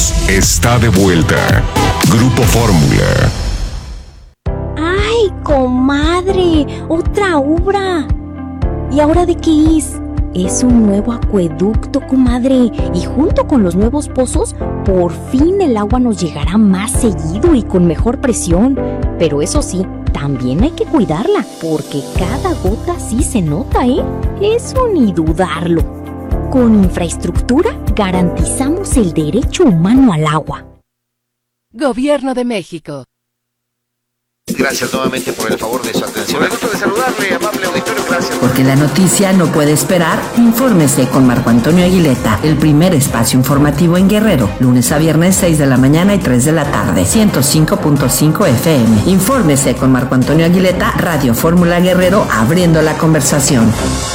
negocios está de vuelta. Grupo Fórmula. ¡Ay, comadre! ¡Otra obra! ¿Y ahora de qué es? Es un nuevo acueducto, comadre. Y junto con los nuevos pozos, por fin el agua nos llegará más seguido y con mejor presión. Pero eso sí, también hay que cuidarla, porque cada gota sí se nota, ¿eh? Eso ni dudarlo. Con infraestructura garantizamos el derecho humano al agua. Gobierno de México. Gracias nuevamente por el favor de su atención. Me gusto de saludarle, amable auditorio, gracias. Porque la noticia no puede esperar, infórmese con Marco Antonio Aguileta, el primer espacio informativo en Guerrero, lunes a viernes 6 de la mañana y 3 de la tarde, 105.5 FM. Infórmese con Marco Antonio Aguileta, Radio Fórmula Guerrero, abriendo la conversación.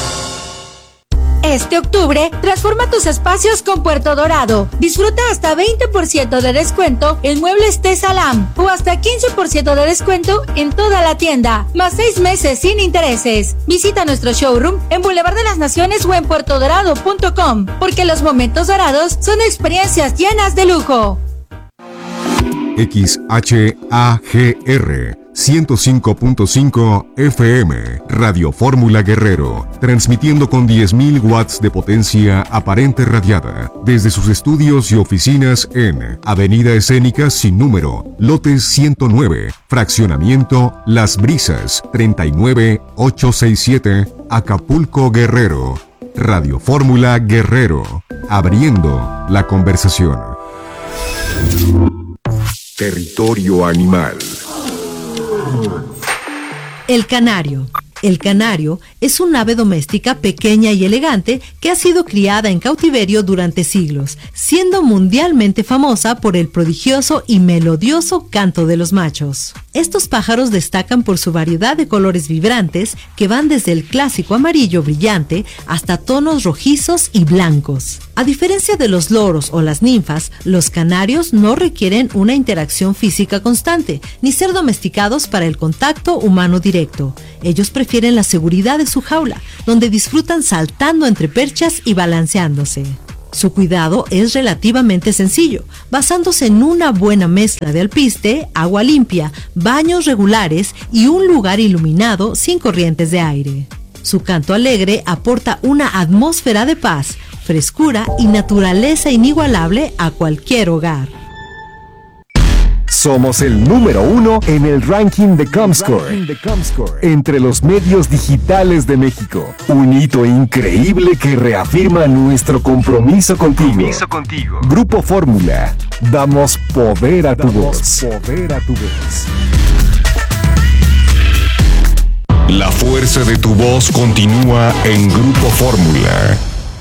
Este octubre, transforma tus espacios con Puerto Dorado. Disfruta hasta 20% de descuento en muebles Tesalam o hasta 15% de descuento en toda la tienda, más 6 meses sin intereses. Visita nuestro showroom en Boulevard de las Naciones o en puertodorado.com, porque los momentos dorados son experiencias llenas de lujo. XHAGR 105.5 FM, Radio Fórmula Guerrero, transmitiendo con 10.000 watts de potencia aparente radiada, desde sus estudios y oficinas en Avenida Escénica sin número, lote 109, fraccionamiento Las Brisas, 39867, Acapulco, Guerrero. Radio Fórmula Guerrero, abriendo la conversación. Territorio animal. El canario. El canario es un ave doméstica pequeña y elegante que ha sido criada en cautiverio durante siglos, siendo mundialmente famosa por el prodigioso y melodioso canto de los machos. Estos pájaros destacan por su variedad de colores vibrantes que van desde el clásico amarillo brillante hasta tonos rojizos y blancos. A diferencia de los loros o las ninfas, los canarios no requieren una interacción física constante, ni ser domesticados para el contacto humano directo. Ellos prefieren la seguridad de su jaula, donde disfrutan saltando entre perchas y balanceándose. Su cuidado es relativamente sencillo, basándose en una buena mezcla de alpiste, agua limpia, baños regulares y un lugar iluminado sin corrientes de aire. Su canto alegre aporta una atmósfera de paz, frescura y naturaleza inigualable a cualquier hogar. Somos el número 1 en el ranking de Comscore, entre los medios digitales de México. Un hito increíble que reafirma nuestro compromiso contigo. Grupo Fórmula, damos poder a tu voz. La fuerza de tu voz continúa en Grupo Fórmula.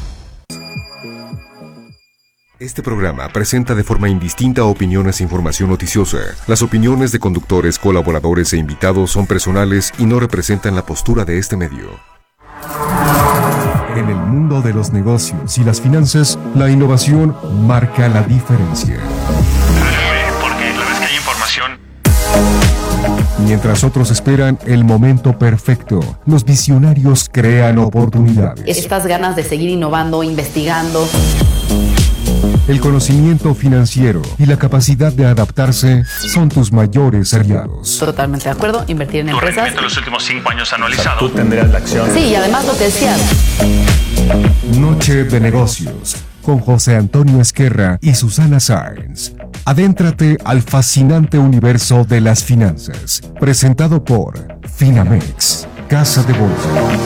Este programa presenta de forma indistinta opiniones e información noticiosa. Las opiniones de conductores, colaboradores e invitados son personales y no representan la postura de este medio. En el mundo de los negocios y las finanzas, la innovación marca la diferencia. Porque la vez que hay información... Mientras otros esperan el momento perfecto, los visionarios crean oportunidades. Estas ganas de seguir innovando, investigando... El conocimiento financiero y la capacidad de adaptarse son tus mayores aliados. Totalmente de acuerdo, invertir en empresas. Tu rendimiento en los últimos 5 años anualizado. Tú tendrías la acción. Sí, y además lo que decías. Noche de negocios, con José Antonio Esquerra y Susana Sáenz. Adéntrate al fascinante universo de las finanzas. Presentado por Finamex, Casa de Bolsa.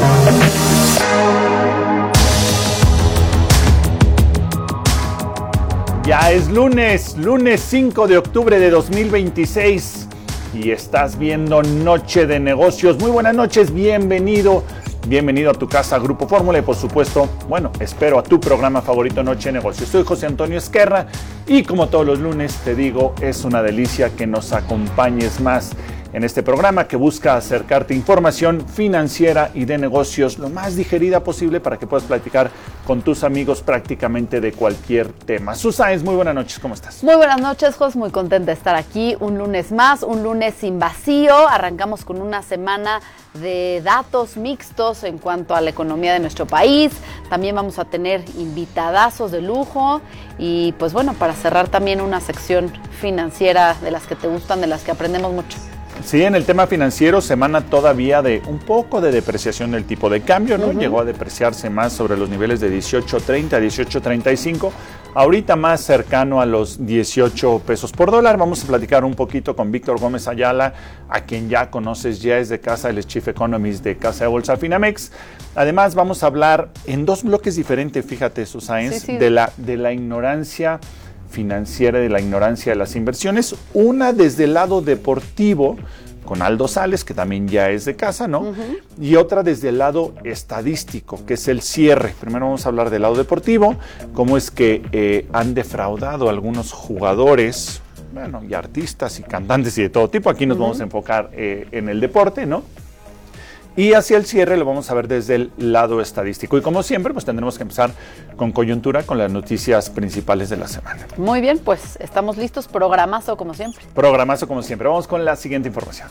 Ya es lunes 5 de octubre de 2026 y estás viendo Noche de Negocios. Muy buenas noches, bienvenido a tu casa Grupo Fórmula y por supuesto, espero a tu programa favorito Noche de Negocios. Soy José Antonio Esquerra y como todos los lunes te digo, es una delicia que nos acompañes más en este programa que busca acercarte información financiera y de negocios lo más digerida posible para que puedas platicar con tus amigos prácticamente de cualquier tema. Susáenz, muy buenas noches, ¿cómo estás? Muy buenas noches, Jos, muy contenta de estar aquí un lunes más, un lunes sin vacío. Arrancamos con una semana de datos mixtos en cuanto a la economía de nuestro país. También vamos a tener invitadazos de lujo y pues bueno, para cerrar también una sección financiera de las que te gustan, de las que aprendemos mucho. Sí, en el tema financiero, semana todavía de un poco de depreciación del tipo de cambio, ¿no? Llegó a depreciarse más sobre los niveles de 18.30, 18.35, ahorita más cercano a los 18 pesos por dólar. Vamos a platicar un poquito con Víctor Gómez Ayala, a quien ya conoces, ya es de casa, él es Chief Economist de Casa de Bolsa Finamex. Además, vamos a hablar en dos bloques diferentes, fíjate, Susáenz, de la ignorancia financiera, de la ignorancia de las inversiones. Una desde el lado deportivo, con Aldo Sales, que también ya es de casa, ¿no? Y otra desde el lado estadístico, que es el cierre. Primero vamos a hablar del lado deportivo, cómo es que han defraudado a algunos jugadores, bueno, y artistas y cantantes y de todo tipo. Aquí nos vamos a enfocar en el deporte, ¿no? Y hacia el cierre lo vamos a ver desde el lado estadístico. Y como siempre, pues tendremos que empezar con coyuntura, con las noticias principales de la semana. Muy bien, pues estamos listos. Programazo como siempre. Programazo como siempre. Vamos con la siguiente información.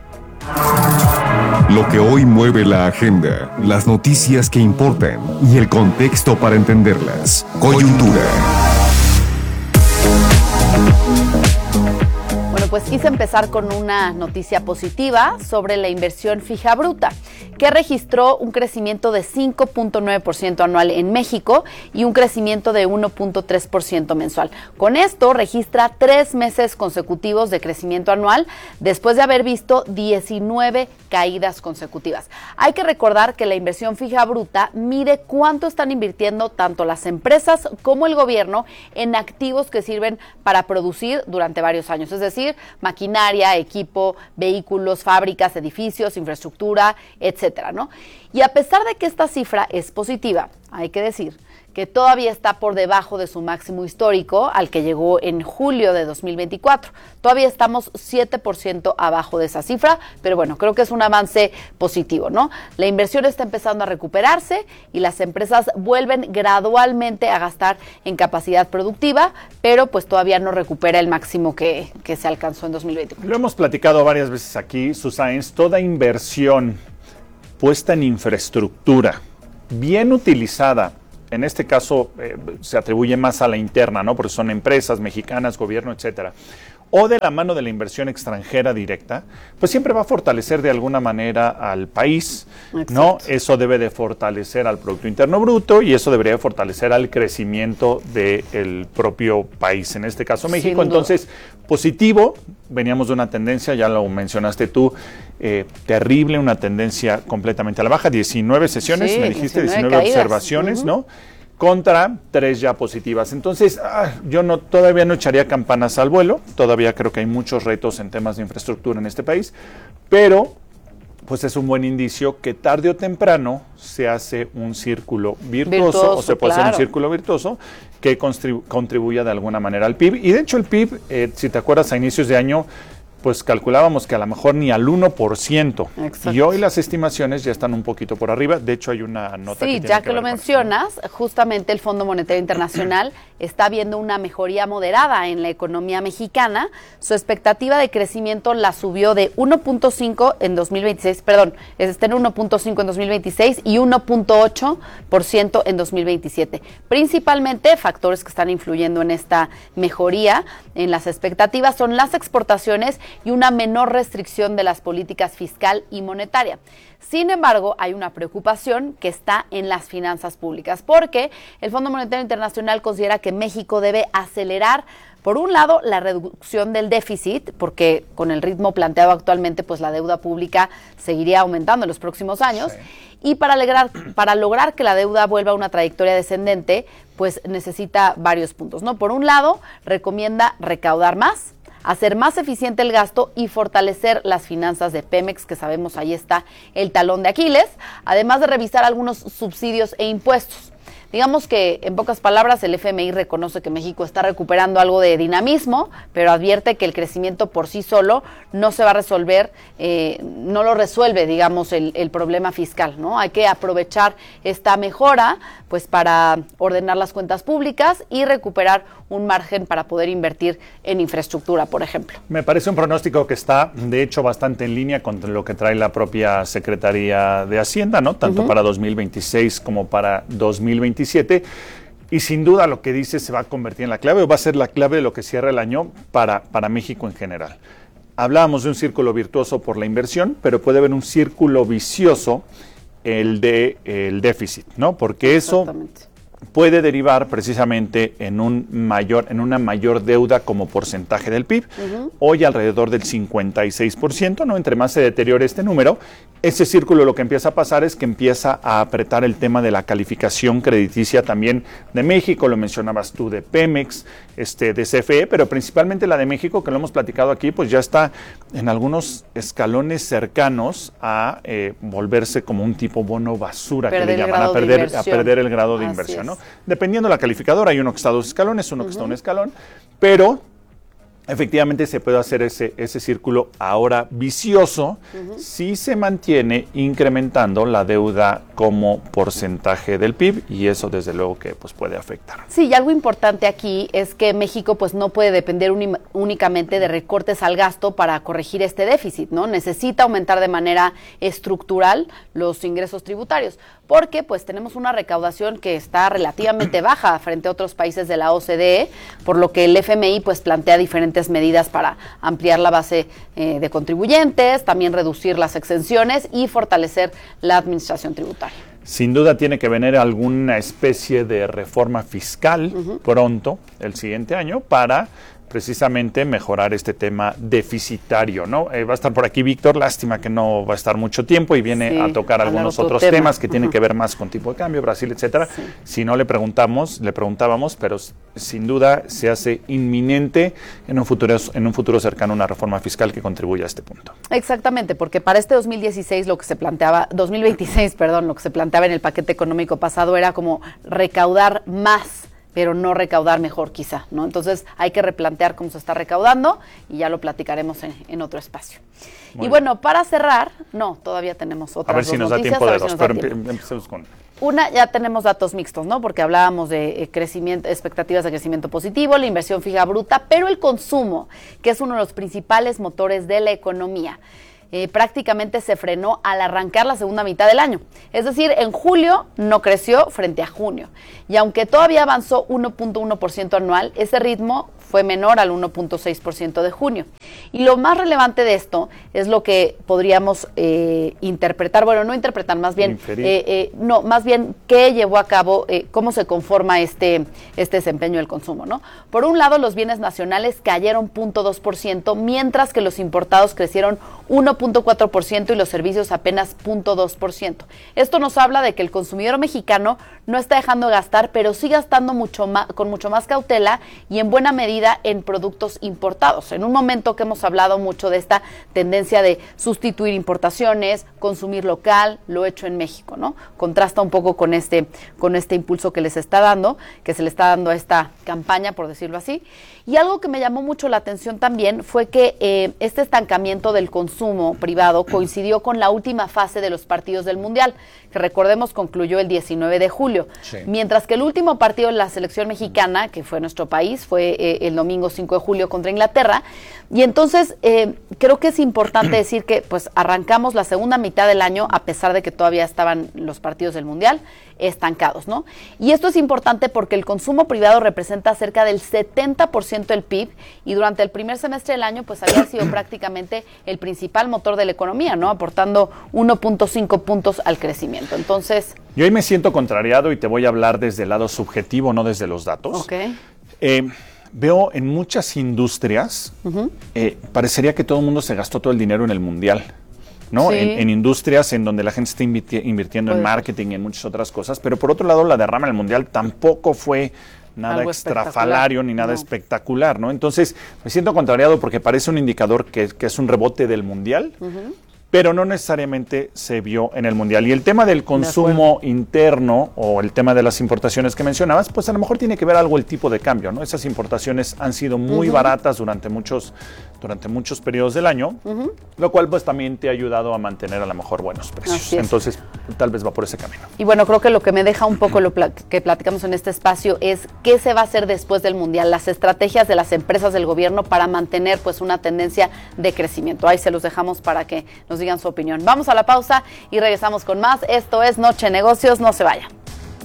Lo que hoy mueve la agenda, las noticias que importan y el contexto para entenderlas. Coyuntura. Bueno, pues quise empezar con una noticia positiva sobre la inversión fija bruta, que registró un crecimiento de 5.9% anual en México y un crecimiento de 1.3% mensual. Con esto registra 3 meses consecutivos de crecimiento anual después de haber visto 19 caídas consecutivas. Hay que recordar que la inversión fija bruta mide cuánto están invirtiendo tanto las empresas como el gobierno en activos que sirven para producir durante varios años, es decir, maquinaria, equipo, vehículos, fábricas, edificios, infraestructura, etcétera, ¿no? Y a pesar de que esta cifra es positiva, hay que decir que todavía está por debajo de su máximo histórico, al que llegó en julio de 2024. Todavía estamos 7% abajo de esa cifra, pero bueno, creo que es un avance positivo, ¿no? La inversión está empezando a recuperarse y las empresas vuelven gradualmente a gastar en capacidad productiva, pero pues todavía no recupera el máximo que se alcanzó en 2024. Lo hemos platicado varias veces aquí, Susáenz, toda inversión puesta en infraestructura, bien utilizada, en este caso se atribuye más a la interna, ¿no? Porque son empresas mexicanas, gobierno, etcétera, o de la mano de la inversión extranjera directa, pues siempre va a fortalecer de alguna manera al país, ¿no? Eso debe de fortalecer al Producto Interno Bruto y eso debería de fortalecer al crecimiento del propio país, en este caso México. Entonces, positivo, veníamos de una tendencia, ya lo mencionaste tú, terrible, una tendencia completamente a la baja, 19 sesiones, me dijiste, 19 observaciones, ¿no? Contra 3 ya positivas. Entonces, yo todavía no echaría campanas al vuelo, todavía creo que hay muchos retos en temas de infraestructura en este país, pero pues es un buen indicio que tarde o temprano se hace un círculo virtuoso o se puede hacer un círculo virtuoso que contribuya de alguna manera al PIB. Y de hecho el PIB, si te acuerdas, a inicios de año, pues calculábamos que a lo mejor ni al 1%. Exacto. Y hoy las estimaciones ya están un poquito por arriba. De hecho, hay una nota que ya que lo mencionas, justamente el Fondo Monetario Internacional está viendo una mejoría moderada en la economía mexicana. Su expectativa de crecimiento la subió de 1.5 en 2026, perdón, está en 1.5 en 2026 y 1.8% en 2027. Principalmente, factores que están influyendo en esta mejoría en las expectativas son las exportaciones y una menor restricción de las políticas fiscal y monetaria. Sin embargo, hay una preocupación que está en las finanzas públicas, porque el Fondo Monetario Internacional considera que México debe acelerar, por un lado, la reducción del déficit, porque con el ritmo planteado actualmente, pues la deuda pública seguiría aumentando en los próximos años. Sí. Y para lograr que la deuda vuelva a una trayectoria descendente, pues necesita varios puntos, ¿no? Por un lado, recomienda recaudar más, hacer más eficiente el gasto y fortalecer las finanzas de Pemex, que sabemos ahí está el talón de Aquiles, además de revisar algunos subsidios e impuestos. Digamos que, en pocas palabras, el FMI reconoce que México está recuperando algo de dinamismo, pero advierte que el crecimiento por sí solo no se va a resolver, no lo resuelve, digamos, el problema fiscal, ¿no? Hay que aprovechar esta mejora, pues, para ordenar las cuentas públicas y recuperar un margen para poder invertir en infraestructura, por ejemplo. Me parece un pronóstico que está, de hecho, bastante en línea con lo que trae la propia Secretaría de Hacienda, ¿no? Tanto para 2026 como para 2027. Y sin duda lo que dice se va a convertir en la clave, o va a ser la clave de lo que cierra el año para México en general. Hablábamos de un círculo virtuoso por la inversión, pero puede haber un círculo vicioso, el déficit, ¿no? Porque eso puede derivar precisamente en una mayor deuda como porcentaje del PIB, hoy alrededor del 56%, ¿no? Entre más se deteriore este número, ese círculo lo que empieza a pasar es que empieza a apretar el tema de la calificación crediticia también de México, lo mencionabas tú, de Pemex, de CFE, pero principalmente la de México, que lo hemos platicado aquí, pues ya está en algunos escalones cercanos a volverse como un tipo bono basura, que le llaman, a perder el grado de inversión, ¿no? Dependiendo de la calificadora, hay uno que está a 2 escalones, uno que está a 1 escalón, pero efectivamente se puede hacer ese círculo ahora vicioso si se mantiene incrementando la deuda como porcentaje del PIB, y eso desde luego que pues puede afectar. Sí, y algo importante aquí es que México pues no puede depender únicamente de recortes al gasto para corregir este déficit, ¿no? Necesita aumentar de manera estructural los ingresos tributarios, porque pues tenemos una recaudación que está relativamente baja frente a otros países de la OCDE, por lo que el FMI pues plantea diferentes medidas para ampliar la base de contribuyentes, también reducir las exenciones y fortalecer la administración tributaria. Sin duda tiene que venir alguna especie de reforma fiscal pronto, el siguiente año, para precisamente mejorar este tema deficitario, ¿no? Va a estar por aquí Víctor, lástima que no va a estar mucho tiempo y viene a tocar algunos otros temas que tienen que ver más con tipo de cambio, Brasil, etcétera. Si no le preguntábamos, pero sin duda se hace inminente en un futuro cercano una reforma fiscal que contribuya a este punto. Exactamente, porque para este 2026 lo que se planteaba, 2026, perdón, lo que se planteaba en el paquete económico pasado era como recaudar más, pero no recaudar mejor quizá, ¿no? Entonces hay que replantear cómo se está recaudando y ya lo platicaremos en otro espacio. Muy bueno, para cerrar, todavía tenemos otras dos noticias. A ver si nos da tiempo de dos, pero empecemos con... Una, ya tenemos datos mixtos, ¿no? Porque hablábamos de crecimiento, expectativas de crecimiento positivo, la inversión fija bruta, pero el consumo, que es uno de los principales motores de la economía, prácticamente se frenó al arrancar la segunda mitad del año. Es decir, en julio no creció frente a junio. Y aunque todavía avanzó 1.1% anual, ese ritmo fue menor al 1.6% de junio. Y lo más relevante de esto es lo que podríamos interpretar, bueno, no interpretar, más bien, más bien qué llevó a cabo, cómo se conforma este desempeño del consumo, ¿no? Por un lado, los bienes nacionales cayeron 0.2%, mientras que los importados crecieron 1.4% y los servicios apenas 0.2%. Esto nos habla de que el consumidor mexicano no está dejando de gastar, pero sí gastando con mucho más cautela y en buena medida en productos importados. En un momento que hemos hablado mucho de esta tendencia de sustituir importaciones, consumir local, lo hecho en México, ¿no? Contrasta un poco con este impulso que se le está dando a esta campaña, por decirlo así. Y algo que me llamó mucho la atención también fue que este estancamiento del consumo privado coincidió con la última fase de los partidos del Mundial, que recordemos concluyó el 19 de julio. Sí. Mientras que el último partido de la selección mexicana, que fue nuestro país, fue el domingo 5 de julio contra Inglaterra. Y entonces creo que es importante decir que pues arrancamos la segunda mitad del año, a pesar de que todavía estaban los partidos del Mundial, estancados, ¿no? Y esto es importante porque el consumo privado representa cerca del 70% del PIB y durante el primer semestre del año pues había sido prácticamente el principal motor de la economía, ¿no? Aportando 1.5 puntos al crecimiento. Entonces... Yo hoy me siento contrariado y te voy a hablar desde el lado subjetivo, no desde los datos. Okay. Veo en muchas industrias, parecería que todo el mundo se gastó todo el dinero en el Mundial, ¿no? Sí. En industrias en donde la gente está invirtiendo en marketing y en muchas otras cosas, pero por otro lado la derrama del Mundial tampoco fue nada extrafalario ni nada espectacular, ¿no? Entonces me siento contrariado porque parece un indicador que es un rebote del Mundial, pero no necesariamente se vio en el Mundial. Y el tema del consumo interno o el tema de las importaciones que mencionabas, pues a lo mejor tiene que ver algo el tipo de cambio, ¿no? Esas importaciones han sido muy baratas durante muchos periodos del año, lo cual pues también te ha ayudado a mantener a lo mejor buenos precios. Entonces, tal vez va por ese camino. Y bueno, creo que lo que me deja un poco lo que platicamos en este espacio es qué se va a hacer después del Mundial, las estrategias de las empresas del gobierno para mantener pues una tendencia de crecimiento. Ahí se los dejamos para que nos digan su opinión. Vamos a la pausa y regresamos con más. Esto es Noche de Negocios, no se vayan.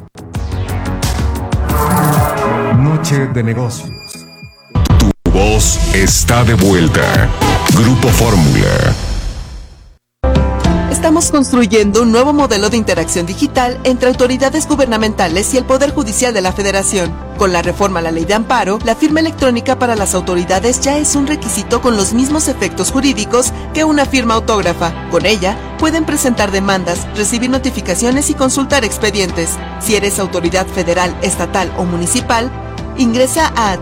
Noche de Negocios. Tu voz está de vuelta. Grupo Fórmula. Estamos construyendo un nuevo modelo de interacción digital entre autoridades gubernamentales y el Poder Judicial de la Federación. Con la reforma a la Ley de Amparo, la firma electrónica para las autoridades ya es un requisito con los mismos efectos jurídicos que una firma autógrafa. Con ella, pueden presentar demandas, recibir notificaciones y consultar expedientes. Si eres autoridad federal, estatal o municipal, ingresa a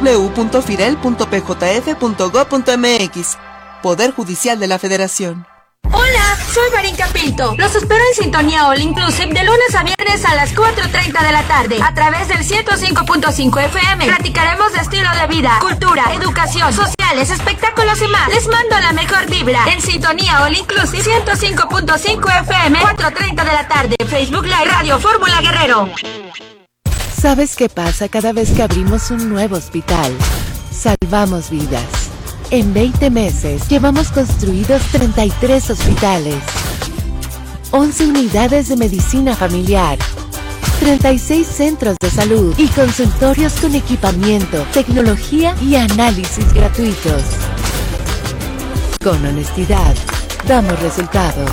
www.firel.pjf.gov.mx. Poder Judicial de la Federación. Hola, soy Marín Pinto. Los espero en Sintonía All Inclusive de lunes a viernes a las 4:30 de la tarde a través del 105.5 FM. Platicaremos de estilo de vida, cultura, educación, sociales, espectáculos y más. Les mando la mejor vibra en Sintonía All Inclusive 105.5 FM, 4:30 de la tarde. Facebook Live Radio Fórmula Guerrero. ¿Sabes qué pasa cada vez que abrimos un nuevo hospital? Salvamos vidas. En 20 meses llevamos construidos 33 hospitales, 11 unidades de medicina familiar, 36 centros de salud y consultorios con equipamiento, tecnología y análisis gratuitos. Con honestidad, damos resultados.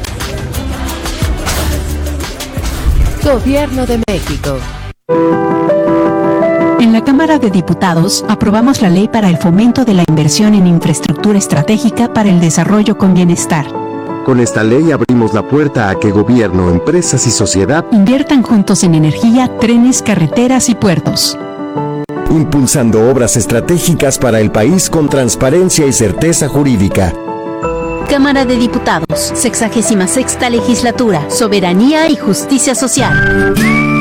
Gobierno de México. En la Cámara de Diputados aprobamos la Ley para el Fomento de la Inversión en Infraestructura Estratégica para el Desarrollo con Bienestar. Con esta ley abrimos la puerta a que gobierno, empresas y sociedad inviertan juntos en energía, trenes, carreteras y puertos. Impulsando obras estratégicas para el país con transparencia y certeza jurídica. Cámara de Diputados, 66ª Legislatura, Soberanía y Justicia Social.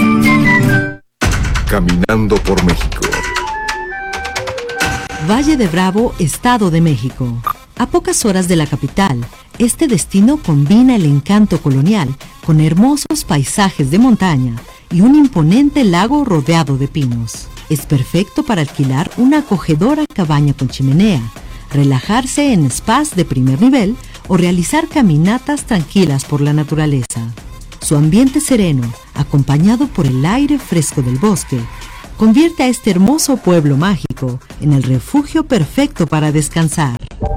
Caminando por México. Valle de Bravo, Estado de México. A pocas horas de la capital, este destino combina el encanto colonial con hermosos paisajes de montaña y un imponente lago rodeado de pinos. Es perfecto para alquilar una acogedora cabaña con chimenea, relajarse en spas de primer nivel o realizar caminatas tranquilas por la naturaleza. Su ambiente sereno, acompañado por el aire fresco del bosque, convierte a este hermoso pueblo mágico en el refugio perfecto para descansar.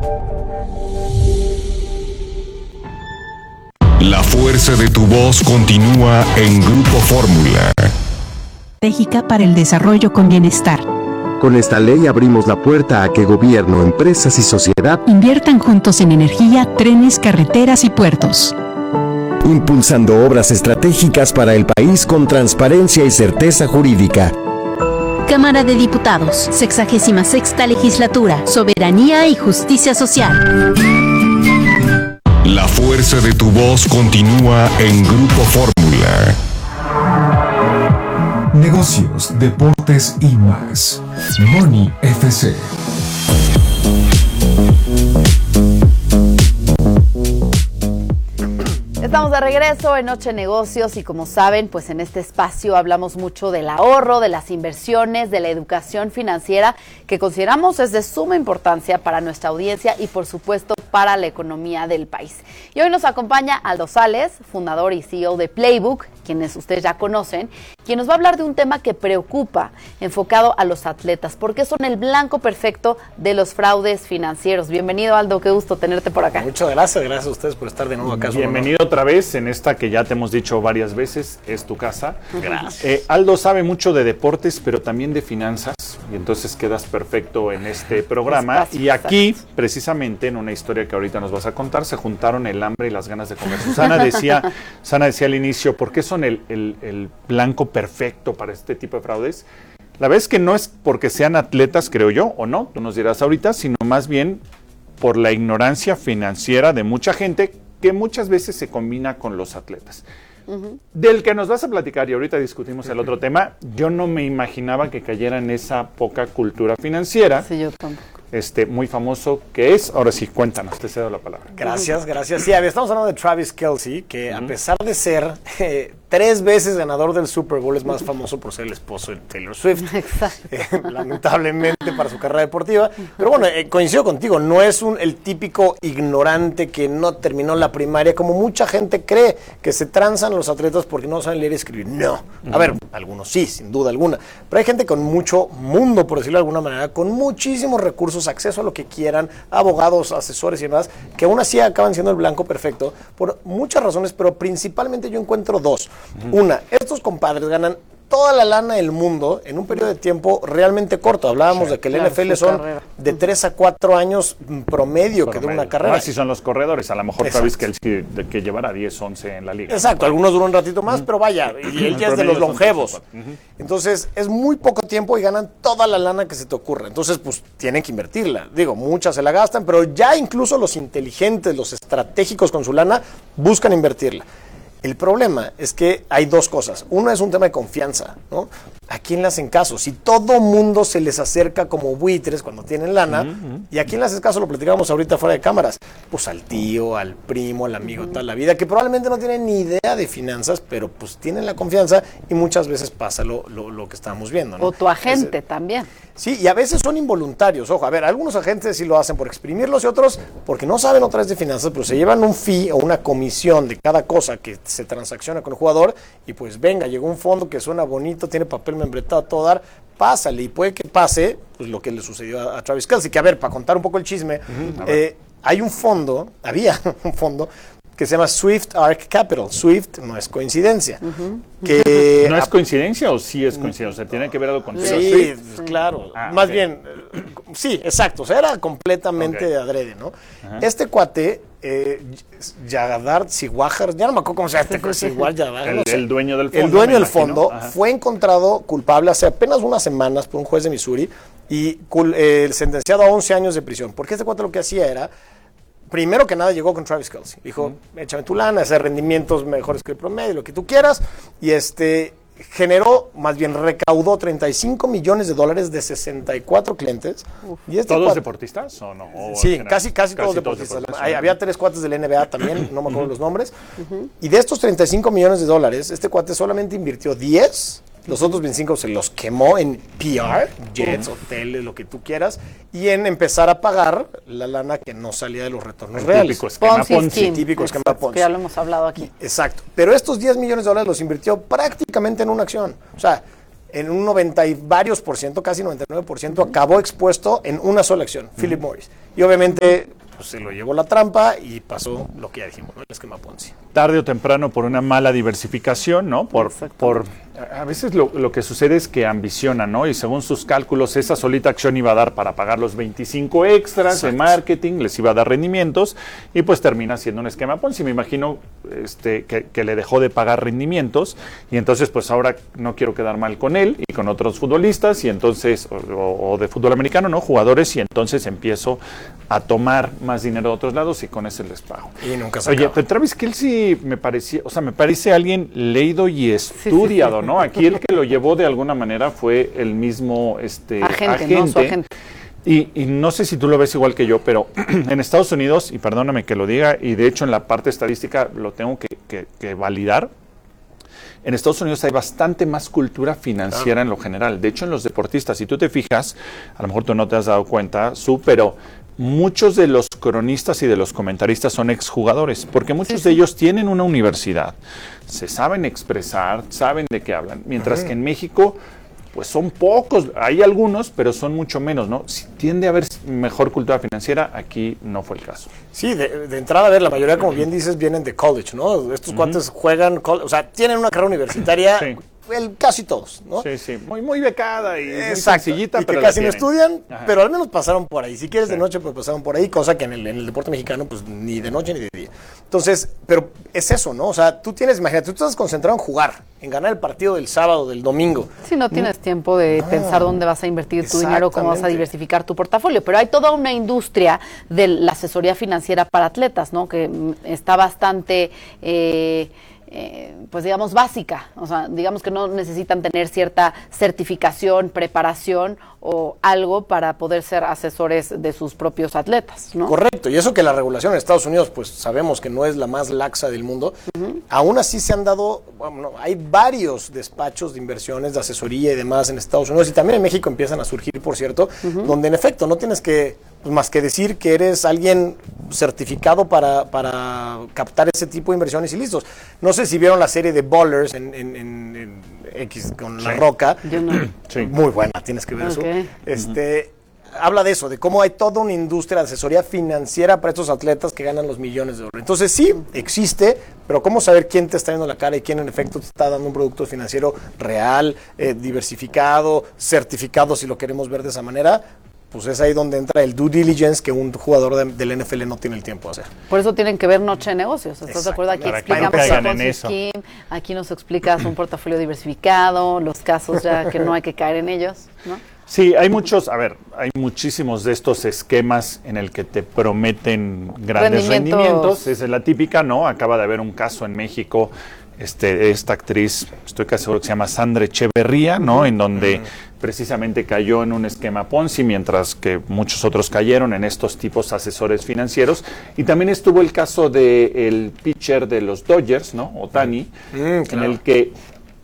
La fuerza de tu voz continúa en Grupo Fórmula. Estratégica para el Desarrollo con Bienestar. Con esta ley abrimos la puerta a que gobierno, empresas y sociedad inviertan juntos en energía, trenes, carreteras y puertos. Impulsando obras estratégicas para el país con transparencia y certeza jurídica. Cámara de Diputados, 66ª Legislatura, Soberanía y Justicia Social. La fuerza de tu voz continúa en Grupo Fórmula. Negocios, deportes y más. Money FC. Estamos de regreso en Noche Negocios y como saben, pues en este espacio hablamos mucho del ahorro, de las inversiones, de la educación financiera, que consideramos es de suma importancia para nuestra audiencia y por supuesto para la economía del país. Y hoy nos acompaña Aldo Sales, fundador y CEO de Playbook, quienes ustedes ya conocen, quien nos va a hablar de un tema que preocupa, enfocado a los atletas, porque son el blanco perfecto de los fraudes financieros. Bienvenido, Aldo, qué gusto tenerte por acá. Muchas gracias a ustedes por estar de nuevo acá. Bienvenido otra vez en esta que ya te hemos dicho varias veces, es tu casa. Gracias. Aldo sabe mucho de deportes, pero también de finanzas, y entonces quedas perfecto en este programa. Y aquí, precisamente, en una historia que ahorita nos vas a contar, se juntaron el hambre y las ganas de comer. Susana decía al inicio, ¿por qué son el blanco perfecto para este tipo de fraudes? La verdad es que no es porque sean atletas, creo yo, o no, tú nos dirás ahorita, sino más bien por la ignorancia financiera de mucha gente que muchas veces se combina con los atletas. Del que nos vas a platicar, y ahorita discutimos el otro tema, yo no me imaginaba que cayera en esa poca cultura financiera. Sí, yo tampoco. Muy famoso que es. Ahora sí, cuéntanos, te cedo la palabra. Gracias. Sí, estamos hablando de Travis Kelce, que a pesar de ser 3 veces ganador del Super Bowl, es más famoso por ser el esposo de Taylor Swift. Lamentablemente para su carrera deportiva. Pero bueno, coincido contigo, no es el típico ignorante que no terminó la primaria, como mucha gente cree que se transan los atletas porque no saben leer y escribir. No. A ver, algunos sí, sin duda alguna. Pero hay gente con mucho mundo, por decirlo de alguna manera, con muchísimos recursos, acceso a lo que quieran, abogados, asesores y demás, que aún así acaban siendo el blanco perfecto por muchas razones, pero principalmente yo encuentro 2. Una, estos compadres ganan toda la lana del mundo en un periodo de tiempo realmente corto. Hablábamos de que el NFL son de 3 a 4 años promedio que dura una carrera. Así son los corredores, a lo mejor Travis Kelce que llevará 10, 11 en la liga. Exacto, algunos duran un ratito más, pero vaya, y él ya es de los longevos. Entonces, es muy poco tiempo y ganan toda la lana que se te ocurra. Entonces, pues, tienen que invertirla. Digo, muchas se la gastan, pero ya incluso los inteligentes, los estratégicos con su lana, buscan invertirla. El problema es que hay 2 cosas. Uno es un tema de confianza, ¿no? ¿A quién le hacen caso? Si todo mundo se les acerca como buitres cuando tienen lana, ¿y a quién le haces caso? Lo platicábamos ahorita fuera de cámaras. Pues al tío, al primo, al amigo, toda la vida, que probablemente no tienen ni idea de finanzas, pero pues tienen la confianza y muchas veces pasa lo que estamos viendo, ¿no? O tu agente también. Sí, y a veces son involuntarios. Ojo, a ver, algunos agentes sí lo hacen por exprimirlos y otros porque no saben otra vez de finanzas, pero se llevan un fee o una comisión de cada cosa que se transacciona con el jugador y pues venga, llegó un fondo que suena bonito, tiene papel membretado a todo dar, pásale, y puede que pase pues lo que le sucedió a Travis Kelce, que a ver, para contar un poco el chisme, había un fondo que se llama Swift Arc Capital. Swift no es coincidencia. Que ¿No es coincidencia o sí es coincidencia? O sea, ¿tiene que ver algo con Taylor Sí, Swift? claro. Más bien, sí, exacto. O sea, era completamente adrede, ¿no? Este cuate, Jadar Siwajar, ya no me acuerdo cómo se llama, el dueño del fondo. El dueño del fondo fue encontrado culpable hace apenas unas semanas por un juez de Missouri y sentenciado a 11 años de prisión. Porque este cuate lo que hacía era, primero que nada llegó con Travis Kelce. Dijo, échame tu lana, hacer rendimientos mejores que el promedio, lo que tú quieras. Y recaudó $35 millones de 64 clientes. Y ¿Todos deportistas o no? Sí, casi todos deportistas. Había 3 cuates de la NBA también, no me acuerdo los nombres. Y de estos $35 millones, este cuate solamente invirtió 10. Los otros 25 se los quemó en PR, jets, hoteles, lo que tú quieras, y en empezar a pagar la lana que no salía de los retornos reales. Típico esquema Ponzi. Típico esquema Ponzi. Ya lo hemos hablado aquí. Exacto. Pero estos $10 millones los invirtió prácticamente en una acción. O sea, en un 90 y varios por ciento, casi 99%, acabó expuesto en una sola acción, Philip Morris. Y obviamente pues, se lo llevó la trampa y pasó lo que ya dijimos, ¿no? El esquema Ponzi. Tarde o temprano por una mala diversificación, ¿no? A veces lo que sucede es que ambicionan, ¿no? Y según sus cálculos, esa solita acción iba a dar para pagar los 25 extras de marketing, les iba a dar rendimientos, y pues termina siendo un esquema Ponzi. Me imagino que le dejó de pagar rendimientos, y entonces pues ahora no quiero quedar mal con él y con otros futbolistas, y entonces, o de fútbol americano, ¿no? Jugadores, y entonces empiezo a tomar más dinero de otros lados y con ese les pago. Y nunca se Oye, acaba. pero Travis Kelce me parece alguien leído y estudiado, ¿no? Aquí el que lo llevó de alguna manera fue el mismo agente. ¿no? Su agente. Y no sé si tú lo ves igual que yo, pero en Estados Unidos, y perdóname que lo diga, y de hecho en la parte estadística lo tengo que validar, en Estados Unidos hay bastante más cultura financiera en lo general. De hecho, en los deportistas, si tú te fijas, a lo mejor tú no te has dado cuenta, pero muchos de los cronistas y de los comentaristas son exjugadores, porque muchos de ellos tienen una universidad, se saben expresar, saben de qué hablan, mientras que en México pues son pocos, hay algunos, pero son mucho menos, ¿no? Si tiende a haber mejor cultura financiera, aquí no fue el caso. Sí, de entrada, a ver, la mayoría, como bien dices, vienen de college, ¿no? Estos cuates juegan, o sea, tienen una carrera universitaria casi todos, ¿no? Sí, muy becada y muy exacto, sencillita, y pero que casi no tienen. estudian, Ajá. pero al menos pasaron por ahí. Si quieres de noche, pues pasaron por ahí, cosa que en el deporte mexicano, pues ni de noche ni de día. Entonces, pero es eso, ¿no? O sea, tú imagínate, tú estás concentrado en jugar, en ganar el partido del sábado, del domingo. Si no tienes tiempo de pensar dónde vas a invertir tu dinero, cómo vas a diversificar tu portafolio. Pero hay toda una industria de la asesoría financiera para atletas, ¿no? Que está bastante, pues digamos, básica. O sea, digamos que no necesitan tener cierta certificación, preparación o algo para poder ser asesores de sus propios atletas, ¿no? Correcto, y eso que la regulación en Estados Unidos, pues sabemos que no es la más laxa del mundo, aún así se han dado, bueno, hay varios despachos de inversiones, de asesoría y demás en Estados Unidos, y también en México empiezan a surgir, por cierto, donde en efecto no tienes que, pues, más que decir que eres alguien certificado para captar ese tipo de inversiones y listos. No sé si vieron la serie de Ballers en X con La Roca. Yo no. Sí. Muy buena, tienes que ver eso. Habla de eso, de cómo hay toda una industria de asesoría financiera para estos atletas que ganan los millones de dólares. Entonces sí, existe, pero ¿cómo saber quién te está dando la cara y quién en efecto te está dando un producto financiero real, diversificado, certificado, si lo queremos ver de esa manera? Pues es ahí donde entra el due diligence que un jugador del NFL no tiene el tiempo de hacer. Por eso tienen que ver Noche de Negocios. ¿Estás de acuerdo? Aquí Para que no explicamos caigan a en eso. Kim, aquí nos explicas un portafolio diversificado, los casos ya que no hay que caer en ellos, ¿no? Sí, hay muchísimos de estos esquemas en el que te prometen grandes rendimientos. Esa es la típica, ¿no? Acaba de haber un caso en México, esta actriz, estoy casi seguro que se llama Sandra Echeverría, ¿no? En donde precisamente cayó en un esquema Ponzi, mientras que muchos otros cayeron en estos tipos asesores financieros. Y también estuvo el caso del pitcher de los Dodgers, ¿no? Ohtani, en el que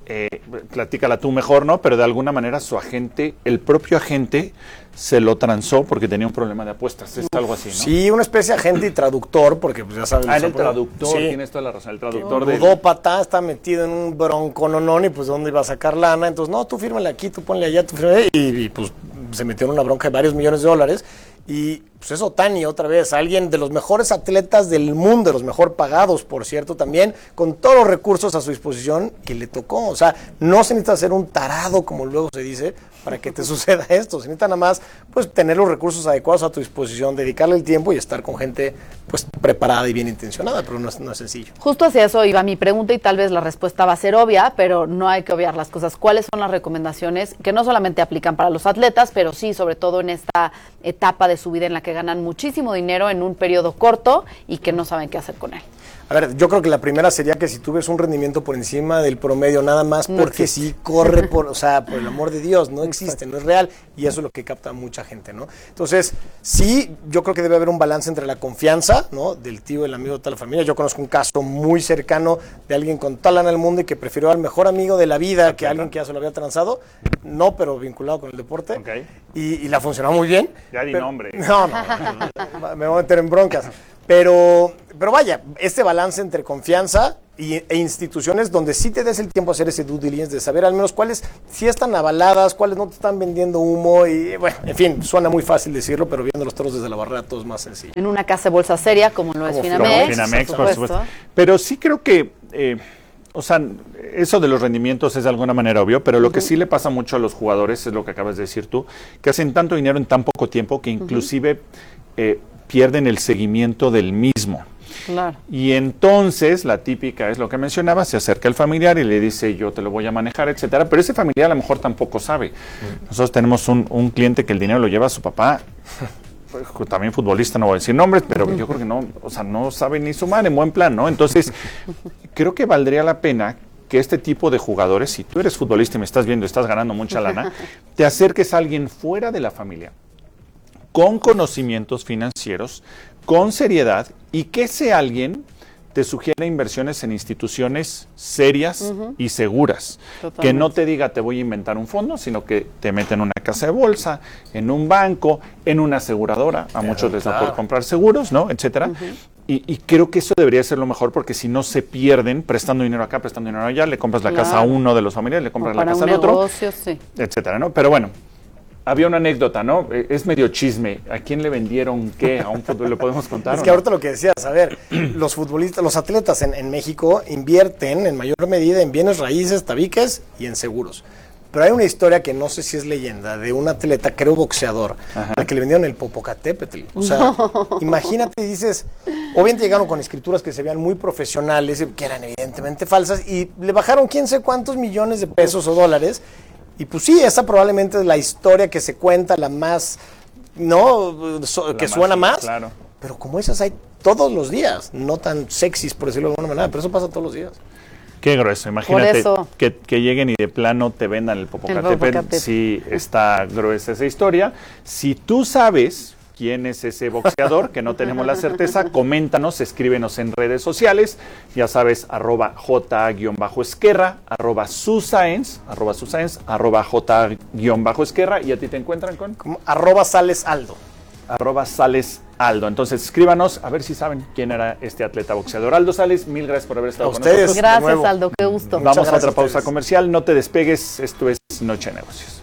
platícala tú mejor, ¿no? Pero de alguna manera su agente, el propio agente, se lo transó porque tenía un problema de apuestas. Es algo así, ¿no? Sí, una especie de agente y traductor, porque pues ya sabes. Era el traductor, sí. Tienes toda la razón. El traductor de ludópata está metido en un broncononón y pues ¿dónde iba a sacar lana? Entonces, no, tú fírmale aquí, tú ponle allá, tú fírmale. Y pues se metió en una bronca de varios millones de dólares. Y pues es Ohtani otra vez, alguien de los mejores atletas del mundo, de los mejor pagados, por cierto, también, con todos los recursos a su disposición, que le tocó. O sea, no se necesita ser un tarado, como luego se dice, para que te suceda esto. Se necesita nada más, pues, tener los recursos adecuados a tu disposición, dedicarle el tiempo y estar con gente, pues, preparada y bien intencionada, pero no es sencillo. Justo hacia eso iba mi pregunta y tal vez la respuesta va a ser obvia, pero no hay que obviar las cosas. ¿Cuáles son las recomendaciones que no solamente aplican para los atletas, pero sí, sobre todo en esta etapa de su vida en la que ganan muchísimo dinero en un periodo corto y que no saben qué hacer con él? A ver, yo creo que la primera sería que si tú ves un rendimiento por encima del promedio, nada más porque sí corre por, o sea, por el amor de Dios, no existe, no es real, y eso es lo que capta mucha gente, ¿no? Entonces, sí, yo creo que debe haber un balance entre la confianza, ¿no? Del tío, el amigo de toda la familia. Yo conozco un caso muy cercano de alguien con toda la lana del mundo y que prefirió al mejor amigo de la vida que a alguien que ya se lo había transado, no, pero vinculado con el deporte, y la funcionó muy bien. Ya di nombre. No, me voy a meter en broncas. Pero vaya, este balance entre confianza e instituciones donde sí te des el tiempo a hacer ese due diligence, de saber al menos cuáles sí están avaladas, cuáles no te están vendiendo humo, y bueno, en fin, suena muy fácil decirlo, pero viendo los toros desde la barrera todo es más sencillo. En una casa de bolsa seria como lo es Finamex, por supuesto. Pero sí creo que, o sea, eso de los rendimientos es de alguna manera obvio, pero lo que sí le pasa mucho a los jugadores, es lo que acabas de decir tú, que hacen tanto dinero en tan poco tiempo que inclusive pierden el seguimiento del mismo. Claro. Y entonces, la típica es lo que mencionaba, se acerca el familiar y le dice, yo te lo voy a manejar, etcétera, pero ese familiar a lo mejor tampoco sabe. Nosotros tenemos un cliente que el dinero lo lleva a su papá, también futbolista, no voy a decir nombres, pero yo creo que no, o sea, no sabe ni sumar en buen plan, ¿no? Entonces, creo que valdría la pena que este tipo de jugadores, si tú eres futbolista y me estás viendo y estás ganando mucha lana, te acerques a alguien fuera de la familia, con conocimientos financieros, con seriedad, y que ese alguien te sugiera inversiones en instituciones serias y seguras. Totalmente. Que no te diga te voy a inventar un fondo, sino que te mete en una casa de bolsa, en un banco, en una aseguradora, a muchos les da por comprar seguros, ¿no? Etcétera. Y creo que eso debería ser lo mejor, porque si no se pierden prestando dinero acá, prestando dinero allá, le compras la casa a uno de los familiares, le compras la casa al otro, negocio, sí. etcétera, ¿no? Pero bueno, había una anécdota, ¿no? Es medio chisme. ¿A quién le vendieron qué? ¿A un fútbol lo podemos contar? Es que ahorita lo que decías, a ver, los futbolistas, los atletas en México invierten en mayor medida en bienes raíces, tabiques y en seguros. Pero hay una historia que no sé si es leyenda, de un atleta, creo boxeador, al que le vendieron el Popocatépetl. O sea, imagínate, dices, obviamente llegaron con escrituras que se veían muy profesionales, que eran evidentemente falsas, y le bajaron quién sé cuántos millones de pesos o dólares. Y pues sí, esa probablemente es la historia que se cuenta, la más, ¿no? Que suena más. Claro. Pero como esas hay todos los días, no tan sexys, por decirlo de alguna manera, pero eso pasa todos los días. Qué grueso, imagínate que lleguen y de plano te vendan el Popocatépetl. Sí, está gruesa esa historia. Si tú sabes quién es ese boxeador, que no tenemos la certeza, coméntanos, escríbenos en redes sociales, ya sabes, @J_Esquerra, @Susaens, @J_Esquerra, y a ti te encuentran con como @SalesAldo. @SalesAldo. Entonces escríbanos a ver si saben quién era este atleta boxeador. Aldo Sales, mil gracias por haber estado con nosotros. Gracias, Aldo, qué gusto. Vamos a otra pausa comercial, no te despegues, esto es Noche de Negocios.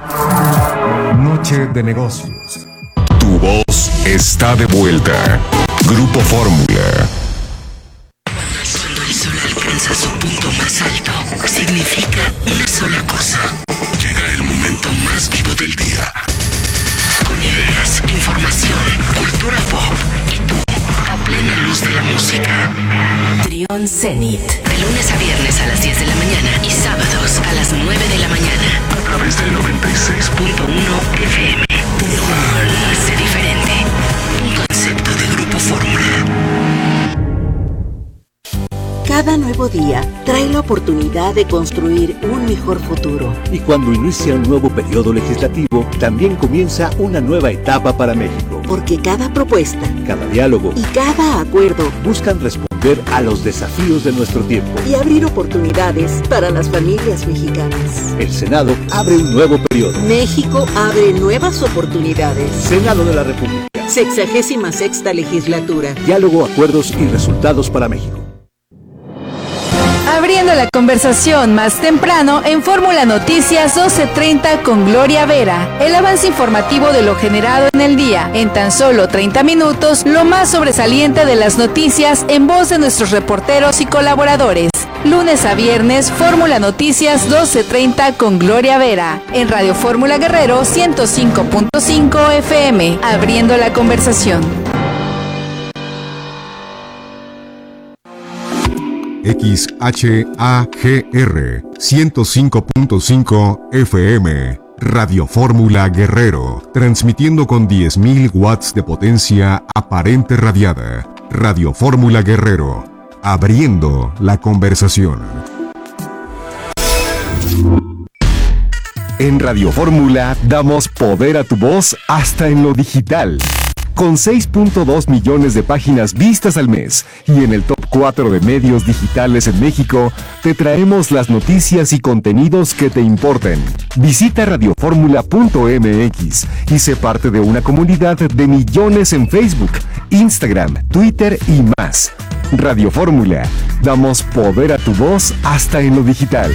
Noche de Negocios. Tu voz está de vuelta. Grupo Fórmula. Cuando el sol alcanza su punto más alto, significa una sola cosa. Llega el momento más vivo del día. Con ideas, información, cultura pop y tú, a plena luz de la música. Trión Zenit. De lunes a viernes a las 10 de la mañana y sábados a las 9 de la mañana. A través del 96.1 FM. Trión. Sé diferente. Un concepto de Grupo Fórmula. Cada nuevo día trae la oportunidad de construir un mejor futuro. Y cuando inicia un nuevo periodo legislativo, también comienza una nueva etapa para México. Porque cada propuesta, cada diálogo y cada acuerdo buscan responder a los desafíos de nuestro tiempo y abrir oportunidades para las familias mexicanas. El Senado abre un nuevo periodo. México abre nuevas oportunidades. Senado de la República. 66ª legislatura. Diálogo, acuerdos y resultados para México. Abriendo la conversación más temprano en Fórmula Noticias 12:30 con Gloria Vera. El avance informativo de lo generado en el día. En tan solo 30 minutos, lo más sobresaliente de las noticias en voz de nuestros reporteros y colaboradores. Lunes a viernes, Fórmula Noticias 12:30 con Gloria Vera. En Radio Fórmula Guerrero 105.5 FM. Abriendo la conversación. XHAGR 105.5 FM, Radio Fórmula Guerrero, transmitiendo con 10.000 watts de potencia aparente radiada. Radio Fórmula Guerrero, abriendo la conversación. En Radio Fórmula damos poder a tu voz hasta en lo digital. Con 6.2 millones de páginas vistas al mes y en el top 4 de medios digitales en México, te traemos las noticias y contenidos que te importan. Visita radioformula.mx y sé parte de una comunidad de millones en Facebook, Instagram, Twitter y más. Radio Fórmula, damos poder a tu voz hasta en lo digital.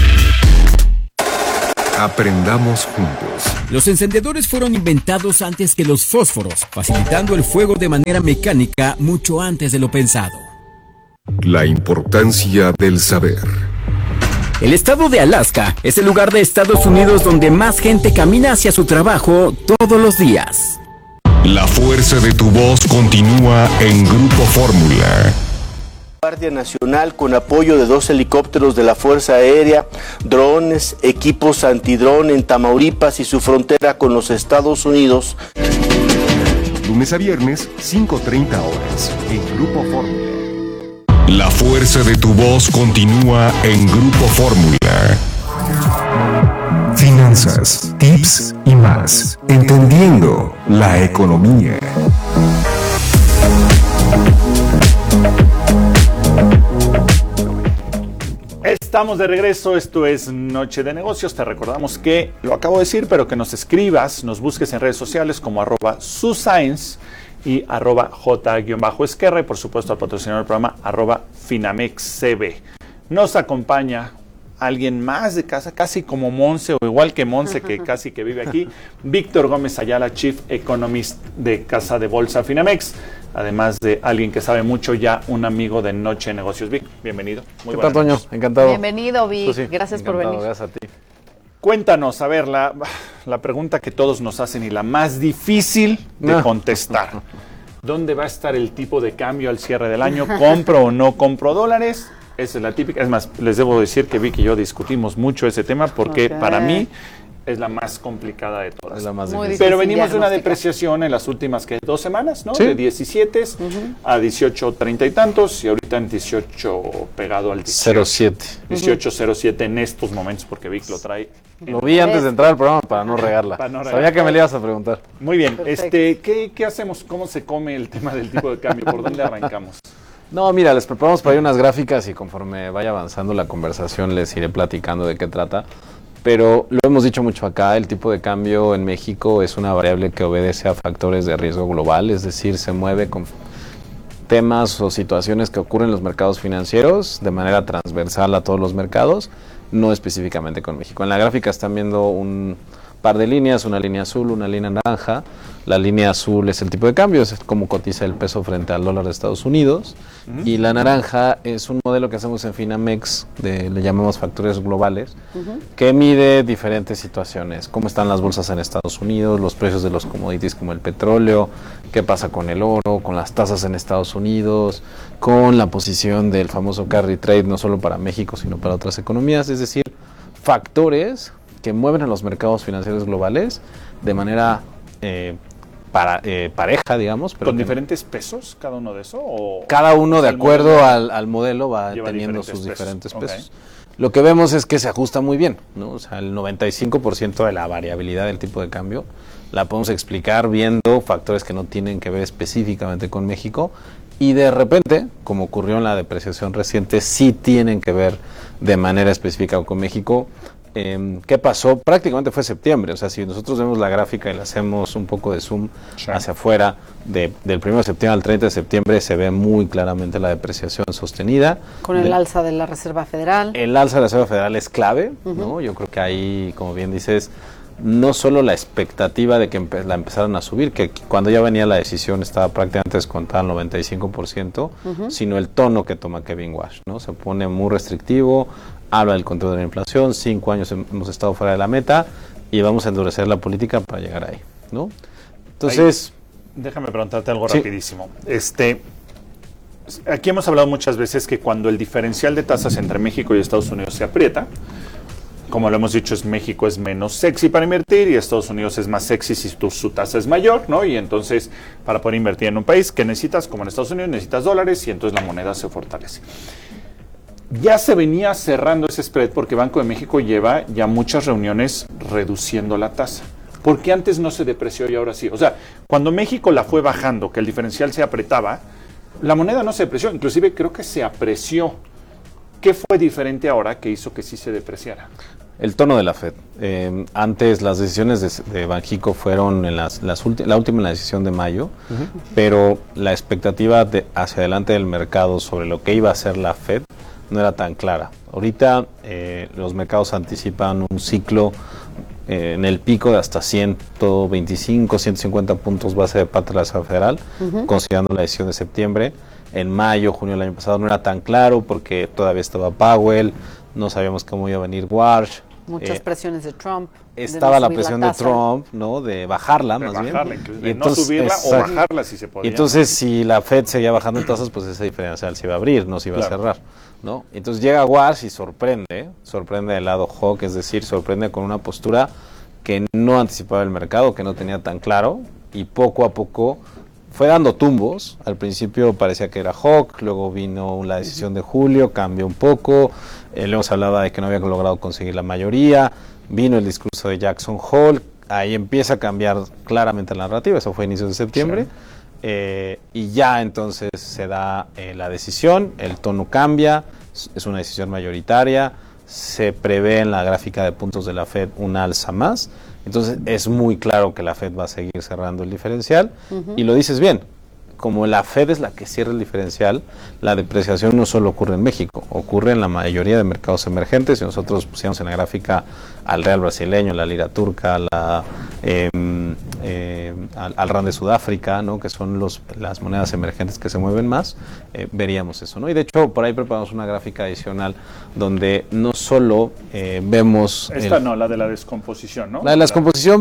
Aprendamos juntos. Los encendedores fueron inventados antes que los fósforos, facilitando el fuego de manera mecánica mucho antes de lo pensado. La importancia del saber. El estado de Alaska es el lugar de Estados Unidos donde más gente camina hacia su trabajo todos los días. La fuerza de tu voz continúa en Grupo Fórmula. Guardia Nacional, con apoyo de 2 helicópteros de la Fuerza Aérea, drones, equipos antidrón en Tamaulipas y su frontera con los Estados Unidos. Lunes a viernes, 5:30 horas, en Grupo Fórmula. La fuerza de tu voz continúa en Grupo Fórmula. Finanzas, tips y más. Entendiendo la economía. Estamos de regreso, esto es Noche de Negocios. Te recordamos que, lo acabo de decir, pero que nos escribas, nos busques en redes sociales como @Suscience y @J_Esquerra y por supuesto al patrocinador del programa @FinamexCB. Nos acompaña alguien más de casa, casi como Monse, o igual que Monse, que casi que vive aquí, Víctor Gómez Ayala, Chief Economist de Casa de Bolsa Finamex, además de alguien que sabe mucho, ya un amigo de Noche de Negocios. Vic, bienvenido. Muy ¿Qué tal, Toño? Noches. Encantado. Bienvenido, Vic. Sí, gracias por venir. Gracias a ti. Cuéntanos, a ver, la pregunta que todos nos hacen y la más difícil de contestar. ¿Dónde va a estar el tipo de cambio al cierre del año? ¿Compro o no compro dólares? Esa es la típica. Es más, les debo decir que Vic y yo discutimos mucho ese tema porque para mí es la más complicada de todas. Es la más difícil. Pero venimos de una depreciación en las últimas 2 semanas, ¿no? ¿Sí? De 17 a 18.30 y tantos, y ahorita en 18 pegado al 18. 18.07 en estos momentos, porque Vic lo trae. Lo vi antes de entrar al programa para no regarla. Sabía que me le ibas a preguntar. Muy bien. ¿Qué hacemos? ¿Cómo se come el tema del tipo de cambio? ¿Por dónde arrancamos? No, mira, les preparamos para ahí unas gráficas y conforme vaya avanzando la conversación les iré platicando de qué trata. Pero lo hemos dicho mucho acá, el tipo de cambio en México es una variable que obedece a factores de riesgo global, es decir, se mueve con temas o situaciones que ocurren en los mercados financieros de manera transversal a todos los mercados, no específicamente con México. En la gráfica están viendo un par de líneas, una línea azul, una línea naranja. La línea azul es el tipo de cambio, es como cotiza el peso frente al dólar de Estados Unidos. Y la naranja es un modelo que hacemos en Finamex, le llamamos factores globales, que mide diferentes situaciones, cómo están las bolsas en Estados Unidos, los precios de los commodities como el petróleo, qué pasa con el oro, con las tasas en Estados Unidos, con la posición del famoso carry trade, no solo para México, sino para otras economías, es decir, factores que mueven a los mercados financieros globales de manera pareja, digamos. Pero ¿Con diferentes pesos cada uno de eso? ¿O cada uno de acuerdo al modelo va teniendo sus diferentes pesos? Lo que vemos es que se ajusta muy bien, ¿no? O sea, el 95% de la variabilidad del tipo de cambio la podemos explicar viendo factores que no tienen que ver específicamente con México y de repente, como ocurrió en la depreciación reciente, sí tienen que ver de manera específica con México. ¿Qué pasó? Prácticamente fue septiembre, o sea, si nosotros vemos la gráfica y le hacemos un poco de zoom hacia afuera, del 1 de septiembre al 30 de septiembre se ve muy claramente la depreciación sostenida. Con el alza de la Reserva Federal. El alza de la Reserva Federal es clave, ¿no? Yo creo que ahí, como bien dices, no solo la expectativa de que la empezaran a subir, que cuando ya venía la decisión estaba prácticamente descontada al 95%, sino el tono que toma Kevin Warsh, ¿no? Se pone muy restrictivo, habla del control de la inflación, 5 años hemos estado fuera de la meta y vamos a endurecer la política para llegar ahí, ¿no? Entonces... Déjame preguntarte algo rapidísimo. Aquí hemos hablado muchas veces que cuando el diferencial de tasas entre México y Estados Unidos se aprieta, como lo hemos dicho, México es menos sexy para invertir y Estados Unidos es más sexy si su tasa es mayor, ¿no? Y entonces, para poder invertir en un país, ¿qué necesitas? Como en Estados Unidos, necesitas dólares y entonces la moneda se fortalece. Ya se venía cerrando ese spread porque Banco de México lleva ya muchas reuniones reduciendo la tasa. ¿Por qué antes no se depreció y ahora sí? O sea, cuando México la fue bajando, que el diferencial se apretaba, la moneda no se depreció, inclusive creo que se apreció. ¿Qué fue diferente ahora que hizo que sí se depreciara? El tono de la Fed. Antes las decisiones de Banxico fueron en la última en la decisión de mayo, pero la expectativa hacia adelante del mercado sobre lo que iba a hacer la Fed no era tan clara. Ahorita los mercados anticipan un ciclo en el pico de hasta 125, 150 puntos base de parte de la Reserva Federal, considerando la decisión de septiembre. En mayo, junio del año pasado no era tan claro porque todavía estaba Powell, no sabíamos cómo iba a venir Warsh. Muchas presiones de Trump. Estaba la presión de Trump, ¿no? De bajarla, más bien. De no subirla o bajarla si se podía. Y entonces, si la Fed seguía bajando tasas, pues ese diferencial se iba a abrir, no se iba a cerrar, ¿no? Entonces llega Warsh y sorprende del lado hawk, es decir, sorprende con una postura que no anticipaba el mercado, que no tenía tan claro, y poco a poco fue dando tumbos. Al principio parecía que era hawk, luego vino la decisión de julio, cambió un poco, luego se hablaba de que no había logrado conseguir la mayoría, vino el discurso de Jackson Hole, ahí empieza a cambiar claramente la narrativa, eso fue a inicios de septiembre, y ya entonces se da la decisión, el tono cambia, es una decisión mayoritaria, se prevé en la gráfica de puntos de la Fed una alza más, entonces es muy claro que la Fed va a seguir cerrando el diferencial, y lo dices bien, como la Fed es la que cierra el diferencial, la depreciación no solo ocurre en México, ocurre en la mayoría de mercados emergentes. Si nosotros pusiéramos en la gráfica al real brasileño, la lira turca, al rand de Sudáfrica, ¿no? Que son las monedas emergentes que se mueven más, veríamos eso, ¿no? Y de hecho por ahí preparamos una gráfica adicional donde no solo vemos... la de la descomposición, ¿no? La de la descomposición,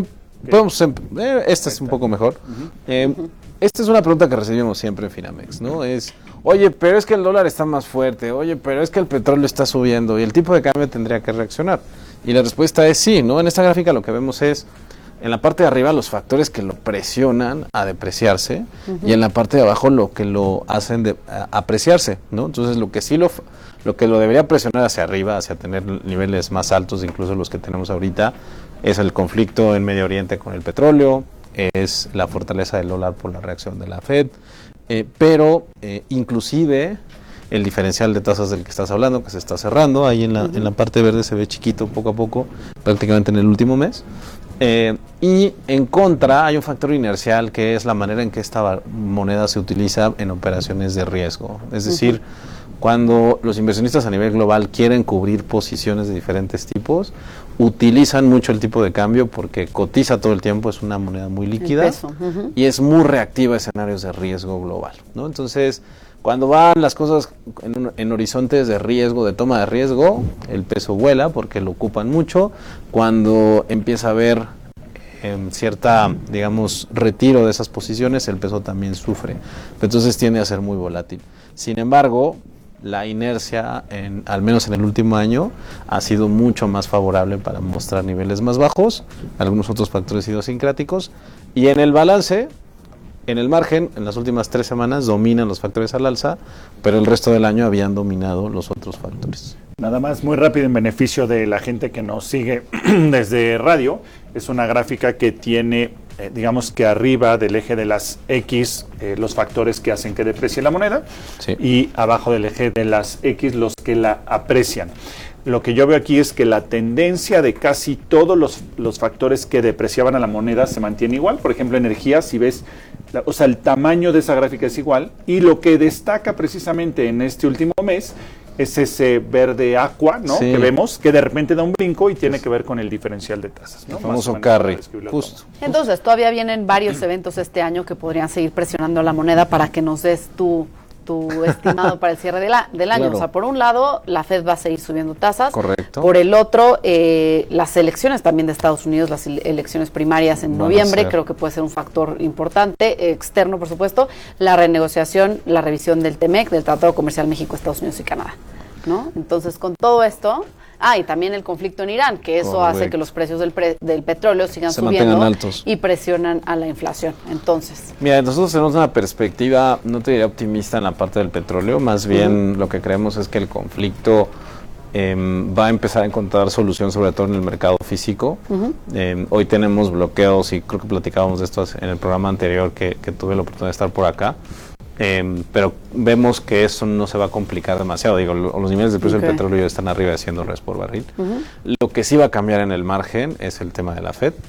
esta es un poco mejor. Esta es una pregunta que recibimos siempre en Finamex, ¿no? Oye, pero es que el dólar está más fuerte, oye, pero es que el petróleo está subiendo y el tipo de cambio tendría que reaccionar. Y la respuesta es sí, ¿no? En esta gráfica lo que vemos es, en la parte de arriba, los factores que lo presionan a depreciarse, y en la parte de abajo lo que lo hacen apreciarse, ¿no? Entonces, lo que lo debería presionar hacia arriba, hacia tener niveles más altos, incluso los que tenemos ahorita, es el conflicto en Medio Oriente con el petróleo, es la fortaleza del dólar por la reacción de la Fed, pero inclusive el diferencial de tasas del que estás hablando, que se está cerrando, ahí en la parte verde se ve chiquito poco a poco, prácticamente en el último mes. Y en contra hay un factor inercial, que es la manera en que esta moneda se utiliza en operaciones de riesgo. Es decir, cuando los inversionistas a nivel global quieren cubrir posiciones de diferentes tipos, utilizan mucho el tipo de cambio porque cotiza todo el tiempo, es una moneda muy líquida y es muy reactiva a escenarios de riesgo global, ¿no? Entonces, cuando van las cosas en horizontes de riesgo, de toma de riesgo, el peso vuela porque lo ocupan mucho. Cuando empieza a haber cierta, digamos, retiro de esas posiciones, el peso también sufre. Entonces tiende a ser muy volátil. Sin embargo, la inercia, al menos en el último año, ha sido mucho más favorable para mostrar niveles más bajos, algunos otros factores idiosincráticos, y en el balance, en el margen, en las últimas 3 semanas dominan los factores al alza, pero el resto del año habían dominado los otros factores. Nada más, muy rápido, en beneficio de la gente que nos sigue desde radio, es una gráfica que tiene, digamos que arriba del eje de las X, los factores que hacen que deprecie la moneda, y abajo del eje de las X, los que la aprecian. Lo que yo veo aquí es que la tendencia de casi todos los factores que depreciaban a la moneda se mantiene igual. Por ejemplo, energía, si ves, o sea, el tamaño de esa gráfica es igual, y lo que destaca precisamente en este último mes es ese verde aqua, ¿no? Que vemos, que de repente da un brinco y tiene que ver con el diferencial de tasas, ¿no? El famoso carry, justo. Entonces, todavía vienen varios eventos este año que podrían seguir presionando la moneda para que nos des tu estimado para el cierre del año. Claro. O sea, por un lado, la Fed va a seguir subiendo tasas. Correcto. Por el otro, las elecciones también de Estados Unidos, las elecciones primarias en noviembre, creo que puede ser un factor importante, externo, por supuesto. La renegociación, la revisión del TEMEC, del Tratado Comercial México, Estados Unidos y Canadá, ¿no? Entonces, con todo esto... y también el conflicto en Irán, que eso hace que los precios del petróleo sigan subiendo altos y presionan a la inflación. Entonces, mira, nosotros tenemos una perspectiva, no te diría optimista en la parte del petróleo, más bien lo que creemos es que el conflicto va a empezar a encontrar solución, sobre todo en el mercado físico. Hoy tenemos bloqueos, y creo que platicábamos de esto en el programa anterior que tuve la oportunidad de estar por acá. Pero vemos que eso no se va a complicar demasiado. Digo, los niveles de precio del petróleo ya están arriba de $100 por barril. Lo que sí va a cambiar en el margen es el tema de la Fed.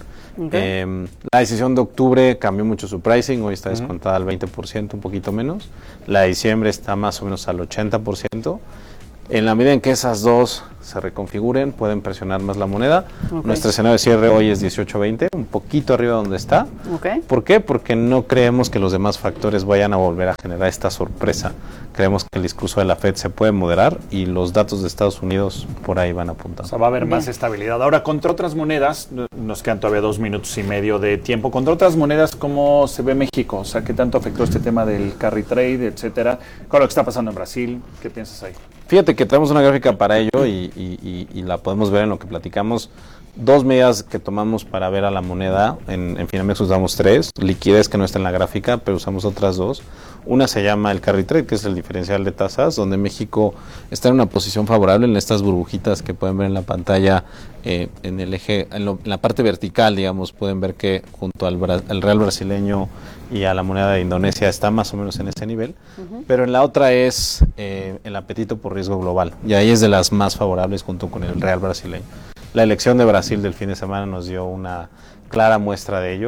La decisión de octubre cambió mucho su pricing, hoy está descontada al 20%, un poquito menos. La de diciembre está más o menos al 80%. En la medida en que esas dos se reconfiguren, pueden presionar más la moneda. Nuestro escenario de cierre hoy es 18.20, un poquito arriba de donde está. ¿Por qué? Porque no creemos que los demás factores vayan a volver a generar esta sorpresa. Creemos que el discurso de la Fed se puede moderar y los datos de Estados Unidos por ahí van apuntando. O sea, va a haber más estabilidad. Ahora, contra otras monedas, nos quedan todavía 2 minutos y medio de tiempo. Contra otras monedas, ¿cómo se ve México? O sea, ¿qué tanto afectó este tema del carry trade, etcétera? Con lo que está pasando en Brasil, ¿qué piensas ahí? Fíjate que tenemos una gráfica para ello y la podemos ver en lo que platicamos. 2 medidas que tomamos para ver a la moneda, en Finamex usamos 3, liquidez que no está en la gráfica, pero usamos otras 2. Una se llama el carry trade, que es el diferencial de tasas, donde México está en una posición favorable en estas burbujitas que pueden ver en la pantalla, en el eje, en la parte vertical, digamos, pueden ver que junto al real brasileño y a la moneda de Indonesia está más o menos en ese nivel, pero en la otra es el apetito por riesgo global, y ahí es de las más favorables junto con el real brasileño. La elección de Brasil del fin de semana nos dio una clara muestra de ello.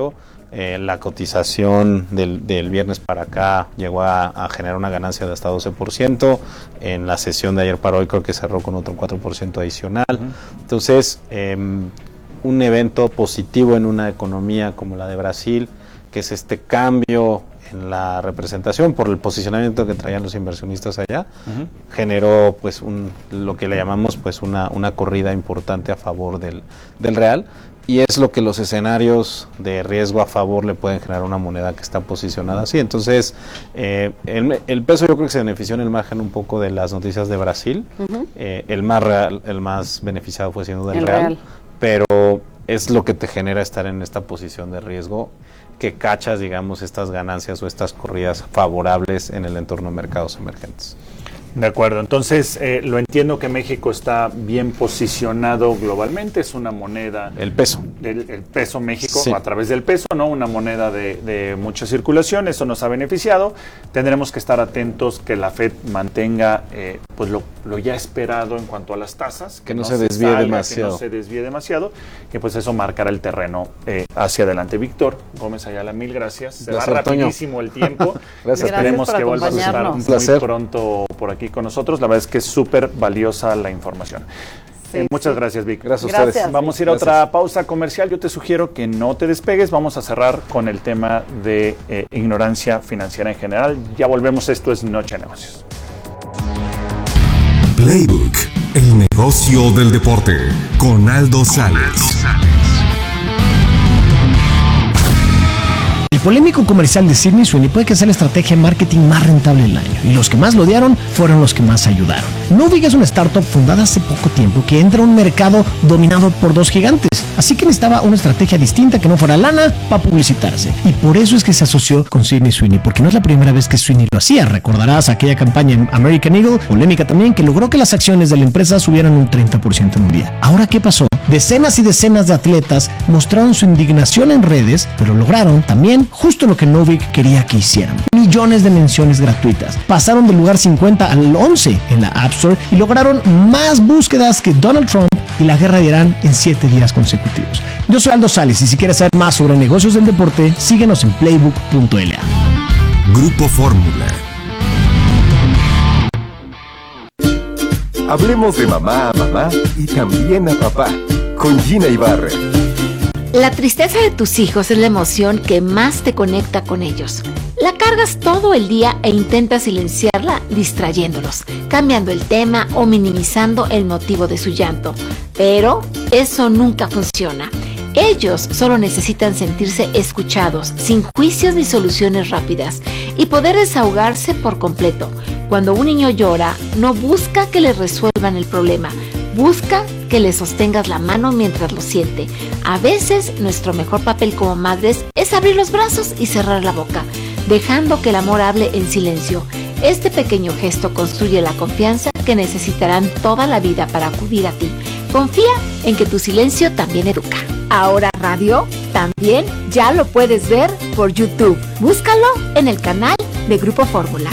La cotización del viernes para acá llegó a generar una ganancia de hasta 12%. En la sesión de ayer para hoy creo que cerró con otro 4% adicional. Entonces, un evento positivo en una economía como la de Brasil, que es este cambio en la representación por el posicionamiento que traían los inversionistas allá, generó pues lo que le llamamos pues una corrida importante a favor del real. Y es lo que los escenarios de riesgo a favor le pueden generar a una moneda que está posicionada así. Entonces, el peso yo creo que se benefició en el margen un poco de las noticias de Brasil. El más beneficiado fue siendo del real. Pero es lo que te genera estar en esta posición de riesgo, que cachas, digamos, estas ganancias o estas corridas favorables en el entorno de mercados emergentes. De acuerdo, entonces lo entiendo que México está bien posicionado globalmente, es una moneda... El peso. El peso México, a través del peso, ¿no? Una moneda de mucha circulación, eso nos ha beneficiado. Tendremos que estar atentos que la FED mantenga pues lo ya esperado en cuanto a las tasas. Que no se desvíe demasiado. Que no se desvíe demasiado, que pues eso marcará el terreno hacia adelante. Víctor Gómez Ayala, mil gracias. Se va rapidísimo el tiempo. Gracias. Esperemos que vuelvas a estar muy pronto por aquí con nosotros. La verdad es que es súper valiosa la información. Muchas gracias, Vic. Gracias a ustedes. Vamos a ir a otra pausa comercial. Yo te sugiero que no te despegues. Vamos a cerrar con el tema de ignorancia financiera en general. Ya volvemos. Esto es Noche de Negocios. Playbook, el negocio del deporte, con Aldo Sales. El polémico comercial de Sydney Sweeney puede que sea la estrategia de marketing más rentable del año, y los que más lo odiaron fueron los que más ayudaron. Nuvig es una startup fundada hace poco tiempo que entra a un mercado dominado por dos gigantes, así que necesitaba una estrategia distinta que no fuera lana para publicitarse, y por eso es que se asoció con Sydney Sweeney, porque no es la primera vez que Sweeney lo hacía. Recordarás aquella campaña en American Eagle, polémica también, que logró que las acciones de la empresa subieran un 30% en un día. Ahora, ¿qué pasó? Decenas y decenas de atletas mostraron su indignación en redes, pero lograron también justo lo que Nuvig quería que hicieran: millones de menciones gratuitas. Pasaron del lugar 50 al 11 en la App Store y lograron más búsquedas que Donald Trump y la guerra de Irán en 7 días consecutivos. Yo soy Aldo Sales, y si quieres saber más sobre negocios del deporte, síguenos en playbook.la. Grupo Fórmula. Hablemos de mamá a mamá y también a papá, con Gina Ibarra. La tristeza de tus hijos es la emoción que más te conecta con ellos. La cargas todo el día e intentas silenciarla distrayéndolos, cambiando el tema o minimizando el motivo de su llanto. Pero eso nunca funciona. Ellos solo necesitan sentirse escuchados, sin juicios ni soluciones rápidas, y poder desahogarse por completo. Cuando un niño llora, no busca que le resuelvan el problema, busca que le sostengas la mano mientras lo siente. A veces, nuestro mejor papel como madres es abrir los brazos y cerrar la boca, dejando que el amor hable en silencio. Este pequeño gesto construye la confianza que necesitarán toda la vida para acudir a ti. Confía en que tu silencio también educa. Ahora Radio también ya lo puedes ver por YouTube. Búscalo en el canal de Grupo Fórmula.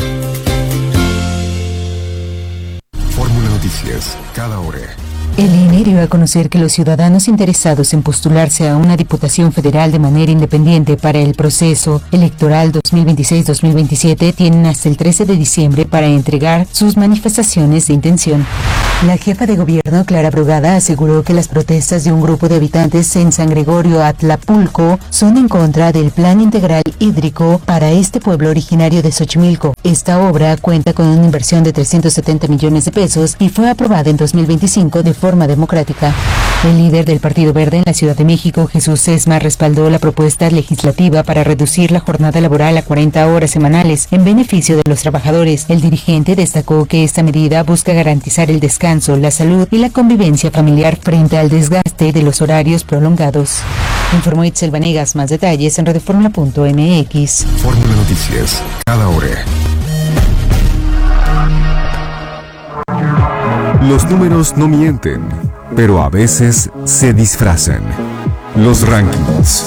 Fórmula Noticias, cada hora. El INE dio a conocer que los ciudadanos interesados en postularse a una diputación federal de manera independiente para el proceso electoral 2026-2027 tienen hasta el 13 de diciembre para entregar sus manifestaciones de intención. La jefa de gobierno, Clara Brugada, aseguró que las protestas de un grupo de habitantes en San Gregorio Atlapulco son en contra del Plan Integral Hídrico para este pueblo originario de Xochimilco. Esta obra cuenta con una inversión de 370 millones de pesos y fue aprobada en 2025 de forma democrática. El líder del Partido Verde en la Ciudad de México, Jesús Sesma, respaldó la propuesta legislativa para reducir la jornada laboral a 40 horas semanales en beneficio de los trabajadores. El dirigente destacó que esta medida busca garantizar el descanso, la salud y la convivencia familiar frente al desgaste de los horarios prolongados. Informó Itzel Vanegas. Más detalles en radioformula.mx. Fórmula Noticias, cada hora. Los números no mienten, pero a veces se disfrazan. Los rankings.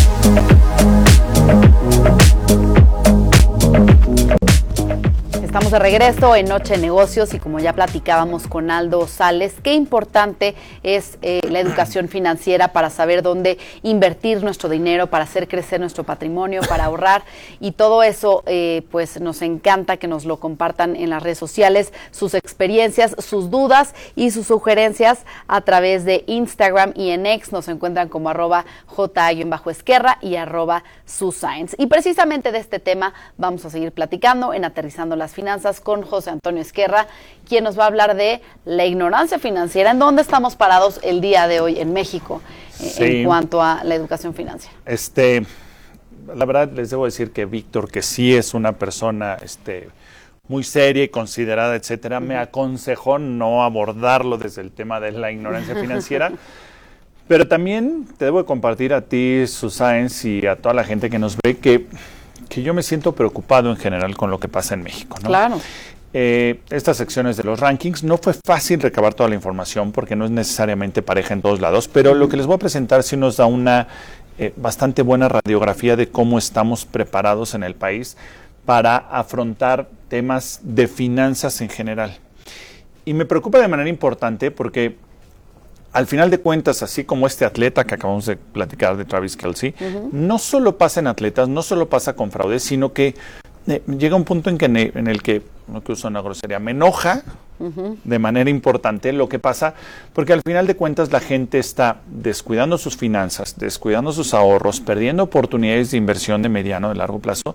Estamos de regreso en Noche de Negocios y como ya platicábamos con Aldo Sales, qué importante es la educación financiera para saber dónde invertir nuestro dinero, para hacer crecer nuestro patrimonio, para ahorrar y todo eso, pues nos encanta que nos lo compartan en las redes sociales, sus experiencias, sus dudas y sus sugerencias a través de Instagram y en X nos encuentran como @j_esquerra y @suscience. Y precisamente de este tema vamos a seguir platicando en Aterrizando las Finanzas con José Antonio Esquerra, quien nos va a hablar de la ignorancia financiera, en dónde estamos parados el día de hoy en México en cuanto a la educación financiera. La verdad les debo decir que Víctor, que sí es una persona muy seria y considerada, etcétera, me aconsejó no abordarlo desde el tema de la ignorancia financiera. Pero también te debo de compartir a ti, Suscience, y a toda la gente que nos ve que yo me siento preocupado en general con lo que pasa en México, ¿no? Claro. Estas secciones de los rankings, no fue fácil recabar toda la información porque no es necesariamente pareja en todos lados, pero lo que les voy a presentar sí nos da una bastante buena radiografía de cómo estamos preparados en el país para afrontar temas de finanzas en general. Y me preocupa de manera importante porque al final de cuentas, así como este atleta que acabamos de platicar de Travis Kelce, no solo pasa en atletas, no solo pasa con fraudes, sino que llega un punto en el que, no que uso una grosería, me enoja de manera importante lo que pasa, porque al final de cuentas la gente está descuidando sus finanzas, descuidando sus ahorros, perdiendo oportunidades de inversión de mediano, de largo plazo,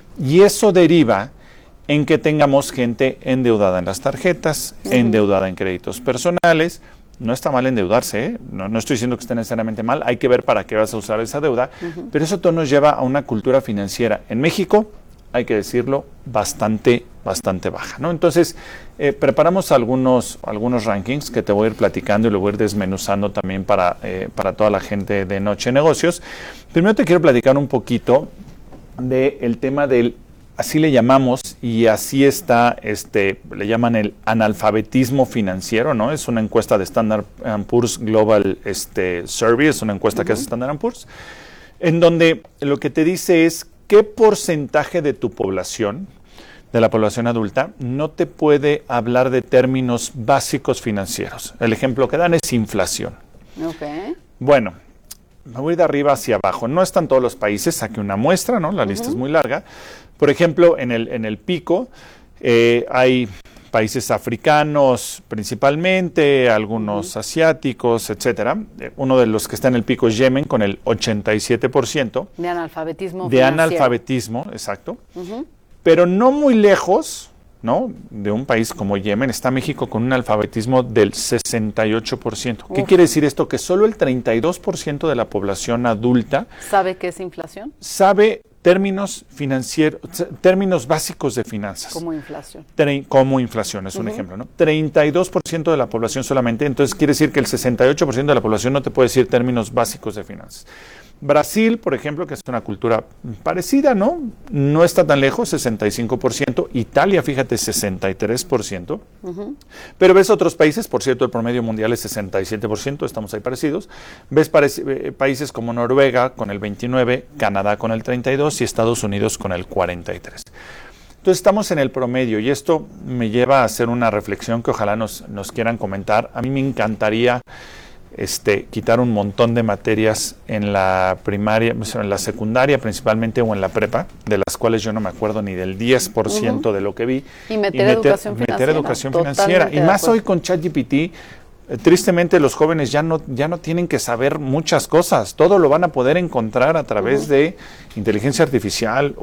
y eso deriva en que tengamos gente endeudada en las tarjetas, endeudada en créditos personales. No está mal endeudarse, ¿eh? No estoy diciendo que esté necesariamente mal, hay que ver para qué vas a usar esa deuda, pero eso todo nos lleva a una cultura financiera en México, hay que decirlo, bastante baja, ¿no? Entonces, preparamos algunos rankings que te voy a ir platicando y lo voy a ir desmenuzando también para toda la gente de Noche de Negocios. Primero te quiero platicar un poquito del tema del, así le llamamos, y así está, le llaman el analfabetismo financiero, ¿no? Es una encuesta de Standard & Poor's Global Survey, es una encuesta que hace Standard & Poor's, en donde lo que te dice es qué porcentaje de tu población, de la población adulta, no te puede hablar de términos básicos financieros. El ejemplo que dan es inflación. Okay. Bueno, me voy de arriba hacia abajo. No están todos los países, saqué una muestra, ¿no? La lista es muy larga. Por ejemplo, en el pico hay países africanos principalmente, algunos asiáticos, etcétera. Uno de los que está en el pico es Yemen con el 87%. De analfabetismo financiero. De analfabetismo, exacto. Pero no muy lejos, ¿no?, de un país como Yemen está México con un analfabetismo del 68%. ¿Qué quiere decir esto? Que solo el 32% de la población adulta ¿sabe qué es inflación? Sabe términos financieros, términos básicos de finanzas. Como inflación. Como inflación, es un ejemplo, ¿no? 32% de la población solamente, entonces quiere decir que el 68% de la población no te puede decir términos básicos de finanzas. Brasil, por ejemplo, que es una cultura parecida, ¿no? No está tan lejos, 65%. Italia, fíjate, 63%. Pero ves otros países, por cierto, el promedio mundial es 67%, estamos ahí parecidos. Ves países como Noruega con el 29%, Canadá con el 32% y Estados Unidos con el 43%. Entonces estamos en el promedio y esto me lleva a hacer una reflexión que ojalá nos quieran comentar. A mí me encantaría quitar un montón de materias en la primaria, en la secundaria principalmente o en la prepa, de las cuales yo no me acuerdo ni del 10% de lo que vi. Y meter educación financiera. Y más hoy con ChatGPT, tristemente los jóvenes ya no tienen que saber muchas cosas, todo lo van a poder encontrar a través de inteligencia artificial